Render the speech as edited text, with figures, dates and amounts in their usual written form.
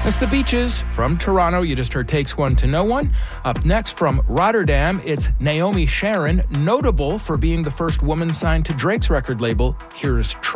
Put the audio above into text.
That's the Beaches from Toronto. You just heard Takes One to Know One. Up next from Rotterdam, it's Naomi Sharon, notable for being the first woman signed to Drake's record label. Here's